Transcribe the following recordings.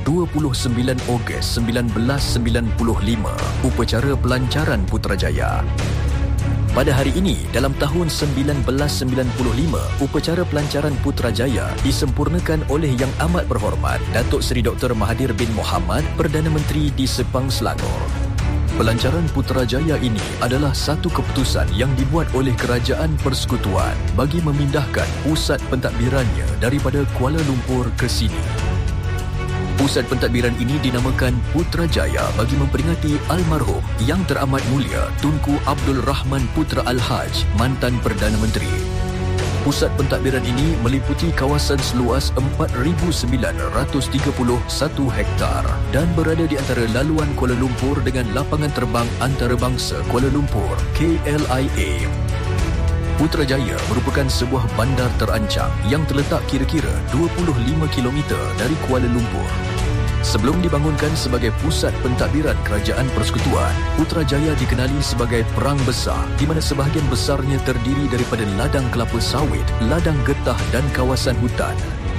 29 Ogos 1995, upacara pelancaran Putrajaya. Pada hari ini, dalam tahun 1995, upacara pelancaran Putrajaya disempurnakan oleh Yang Amat Berhormat Datuk Seri Dr. Mahathir bin Mohamad, Perdana Menteri di Sepang, Selangor. Pelancaran Putrajaya ini adalah satu keputusan yang dibuat oleh Kerajaan Persekutuan bagi memindahkan pusat pentadbirannya daripada Kuala Lumpur ke sini. Pusat pentadbiran ini dinamakan Putrajaya bagi memperingati almarhum Yang Teramat Mulia Tunku Abdul Rahman Putra Al-Haj, mantan Perdana Menteri. Pusat pentadbiran ini meliputi kawasan seluas 4,931 hektar dan berada di antara laluan Kuala Lumpur dengan lapangan terbang antarabangsa Kuala Lumpur, KLIA. Putrajaya merupakan sebuah bandar terancang yang terletak kira-kira 25 km dari Kuala Lumpur. Sebelum dibangunkan sebagai pusat pentadbiran Kerajaan Persekutuan, Putrajaya dikenali sebagai Perang Besar di mana sebahagian besarnya terdiri daripada ladang kelapa sawit, ladang getah dan kawasan hutan.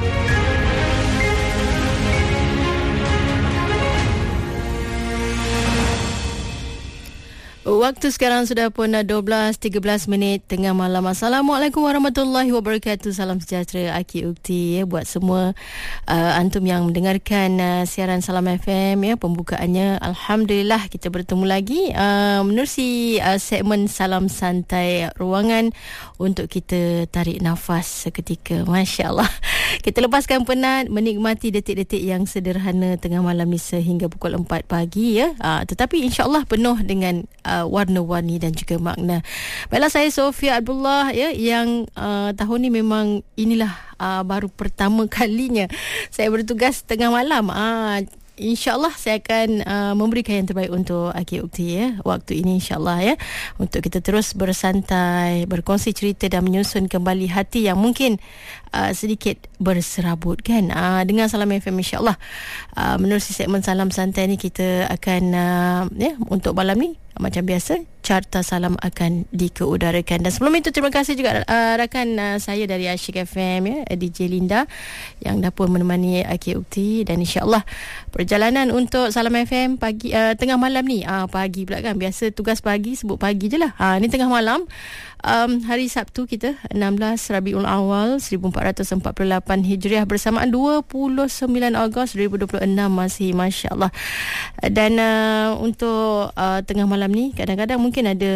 Waktu sekarang sudah pun 12.13 minit tengah malam. Assalamualaikum warahmatullahi wabarakatuh. Salam sejahtera Aki Ukti buat semua antum yang mendengarkan siaran Salam FM pembukaannya. Alhamdulillah kita bertemu lagi menerusi segmen Salam Santai, ruangan untuk kita tarik nafas seketika. Masya-Allah. Kita lepaskan penat, menikmati detik-detik yang sederhana tengah malam ni sehingga pukul 4 pagi tetapi insya-Allah penuh dengan warna-warni dan juga makna. Baiklah, saya Sofia Abdullah yang tahun ni memang inilah baru pertama kalinya saya bertugas tengah malam. InsyaAllah saya akan memberikan yang terbaik untuk Aki Ukti waktu ini insyaAllah untuk kita terus bersantai, berkongsi cerita dan menyusun kembali hati yang mungkin sedikit berserabut kan dengan Salam FM insyaAllah. Menerusi segmen Salam Santai ni kita akan untuk malam ni macam biasa Carta Salam akan dikeudarakan. Dan sebelum itu terima kasih juga rakan saya dari Asyik FM DJ Linda yang dah pun menemani Aki Ukti. Dan insyaAllah perjalanan untuk Salam FM pagi tengah malam ni pagi pula kan, biasa tugas pagi sebut pagi je lah. Ni tengah malam hari Sabtu kita 16 Rabiul Awal 1448 Hijriah bersamaan 29 Ogos 2026 masih masya-Allah. Dan untuk tengah malam ni kadang-kadang mungkin ada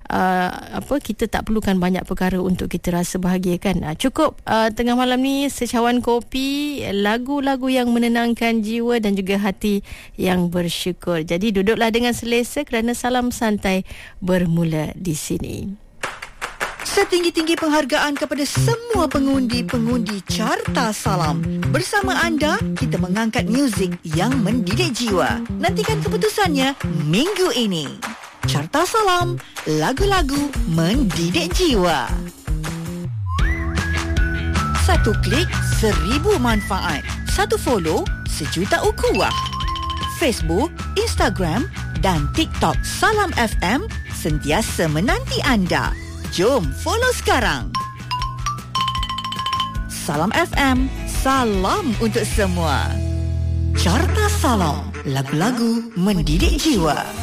kita tak perlukan banyak perkara untuk kita rasa bahagia kan. Cukup tengah malam ni secawan kopi, lagu-lagu yang menenangkan jiwa dan juga hati yang bersyukur. Jadi duduklah dengan selesa kerana Salam Santai bermula di sini. Setinggi-tinggi penghargaan kepada semua pengundi-pengundi Carta Salam. Bersama anda, kita mengangkat muzik yang mendidik jiwa. Nantikan keputusannya minggu ini. Carta Salam, lagu-lagu mendidik jiwa. 1 klik, 1000 manfaat. 1 follow, 1 juta ukhuwah. Facebook, Instagram dan TikTok Salam FM sentiasa menanti anda. Jom follow sekarang. Salam FM, salam untuk semua. Carta Salam, lagu-lagu mendidik jiwa.